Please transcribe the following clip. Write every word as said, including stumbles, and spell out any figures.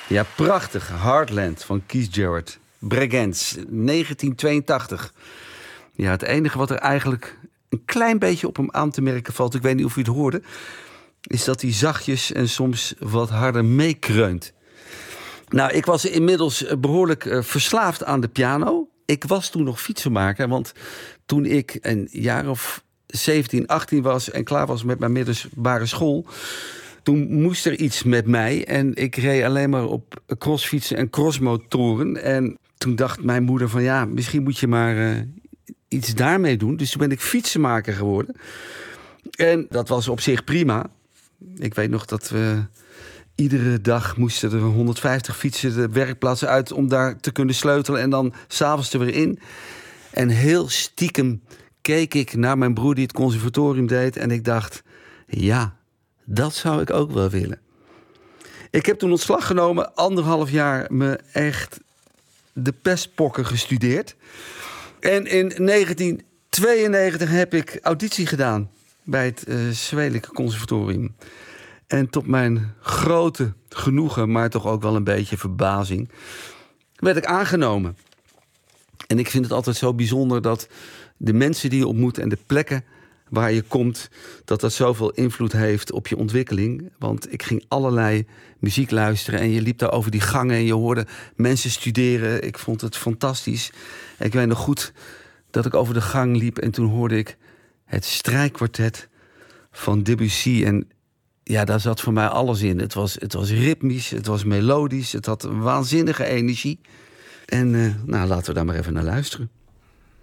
Ja, prachtig. Heartland van Keith Jarrett. Bregenz, negentien tweeëntachtig. Ja, het enige wat er eigenlijk een klein beetje op hem aan te merken valt... ik weet niet of u het hoorde... is dat hij zachtjes en soms wat harder meekreunt. Nou, ik was inmiddels behoorlijk uh, verslaafd aan de piano. Ik was toen nog fietsenmaker, want toen ik een jaar of zeventien, achttien was... en klaar was met mijn middelbare school... toen moest er iets met mij en ik reed alleen maar op crossfietsen en crossmotoren. En toen dacht mijn moeder van ja, misschien moet je maar uh, iets daarmee doen. Dus toen ben ik fietsenmaker geworden. En dat was op zich prima. Ik weet nog dat we iedere dag moesten er honderdvijftig fietsen de werkplaats uit... om daar te kunnen sleutelen en dan 's avonds er weer in. En heel stiekem keek ik naar mijn broer die het conservatorium deed... en ik dacht, ja, dat zou ik ook wel willen. Ik heb toen ontslag genomen, anderhalf jaar me echt de pestpokken gestudeerd. En in negentien tweeënnegentig heb ik auditie gedaan bij het uh, Zwedelijke Conservatorium. En tot mijn grote genoegen, maar toch ook wel een beetje verbazing, werd ik aangenomen. En ik vind het altijd zo bijzonder dat de mensen die je ontmoet en de plekken waar je komt, dat dat zoveel invloed heeft op je ontwikkeling. Want ik ging allerlei muziek luisteren en je liep daar over die gangen en je hoorde mensen studeren. Ik vond het fantastisch. Ik weet nog goed dat ik over de gang liep en toen hoorde ik het strijkkwartet van Debussy. En ja, daar zat voor mij alles in. Het was, het was ritmisch, het was melodisch, het had een waanzinnige energie. En uh, nou, laten we daar maar even naar luisteren.